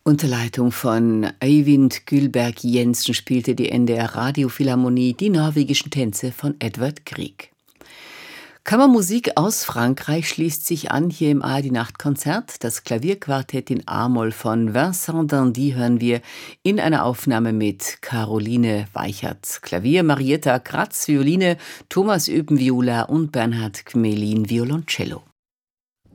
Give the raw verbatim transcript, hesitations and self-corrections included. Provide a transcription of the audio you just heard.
Unter Leitung von Eivind Gylberg Jensen spielte die N D R Radiophilharmonie die norwegischen Tänze von Edvard Grieg. Kammermusik aus Frankreich schließt sich an hier im A R D Nachtkonzert. Das Klavierquartett in A-Moll von Vincent Dandy hören wir in einer Aufnahme mit Caroline Weichert Klavier, Marietta Kratz Violine, Thomas Öpen Viola und Bernhard Gmelin Violoncello.